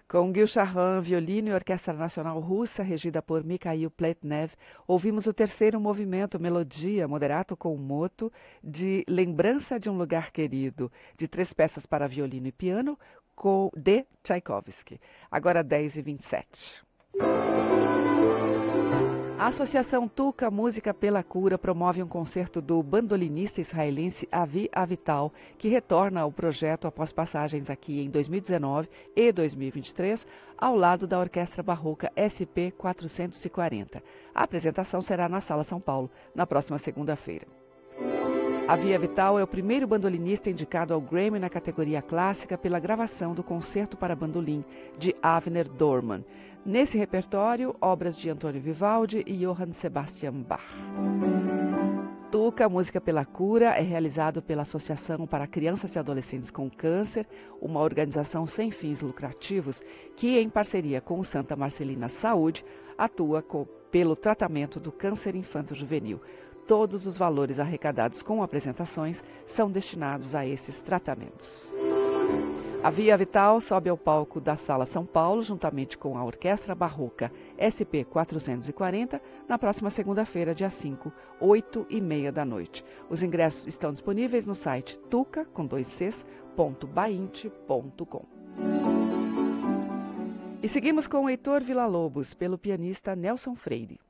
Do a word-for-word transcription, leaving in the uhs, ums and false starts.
Com Gil Sharan, violino e Orquestra Nacional Russa, regida por Mikhail Pletnev, ouvimos o terceiro movimento, Melodia, Moderato com moto, de Lembrança de um Lugar Querido, de três peças para violino e piano, com, de Tchaikovsky. Agora dez e vinte e sete. A Associação Tuca Música pela Cura promove um concerto do bandolinista israelense Avi Avital, que retorna ao projeto após passagens aqui em dois mil e dezenove e dois mil e vinte e três, ao lado da Orquestra Barroca S P quatrocentos e quarenta. A apresentação será na Sala São Paulo, na próxima segunda-feira. Avi Avital é o primeiro bandolinista indicado ao Grammy na categoria clássica pela gravação do Concerto para Bandolim, de Avner Dorman. Nesse repertório, obras de Antônio Vivaldi e Johann Sebastian Bach. Tuca Música pela Cura é realizado pela Associação para Crianças e Adolescentes com Câncer, uma organização sem fins lucrativos que, em parceria com o Santa Marcelina Saúde, atua com, pelo tratamento do câncer infanto-juvenil. Todos os valores arrecadados com apresentações são destinados a esses tratamentos. A Avi Avital sobe ao palco da Sala São Paulo, juntamente com a Orquestra Barroca S P quatrocentos e quarenta, na próxima segunda-feira, dia cinco, oito e meia da noite. Os ingressos estão disponíveis no site tuca, com dois cs, ponto bainte ponto com. E seguimos com o Heitor Villa-Lobos, pelo pianista Nelson Freire.